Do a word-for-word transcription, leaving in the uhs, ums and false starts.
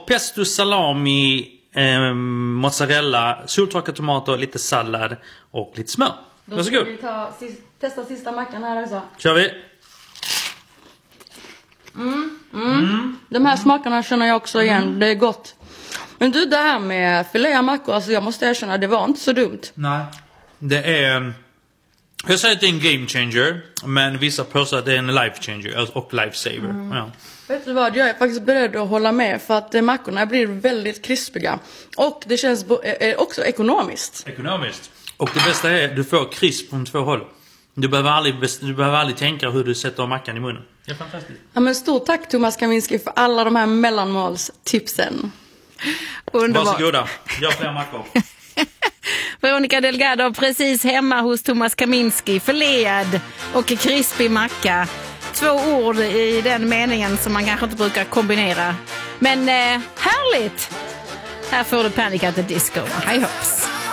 pesto, salami, eh, mozzarella, soltorkade tomater, lite sallad och lite smör. Då Varsågod. ska vi ta, testa sista mackan här också. Kör vi. Mm, mm. Mm. De här smakerna känner jag också igen. Mm. Det är gott. Men du, det här med filé mackor, alltså jag måste erkänna, det var inte så dumt. Nej. Det är... Jag säger att det är en game changer, men vissa påstår att det är en life changer och lifesaver. Mm. Ja. Vet du vad, jag är faktiskt beredd att hålla med för att mackorna blir väldigt krispiga. Och det känns också ekonomiskt. Ekonomiskt. Och det bästa är att du får krisp från två håll. Du behöver aldrig, du behöver aldrig tänka hur du sätter mackan i munnen. Det är fantastiskt. Ja, men stort tack Thomas Kaminski för alla de här mellanmålstipsen. Underbart. Varsågoda, gör fler mackor. Veronica Delgado precis hemma hos Thomas Kaminski. Förlead och krispig macka. Två ord i den meningen som man kanske inte brukar kombinera. Men eh, härligt! Här får du Panic at the Disco. Hej hopps!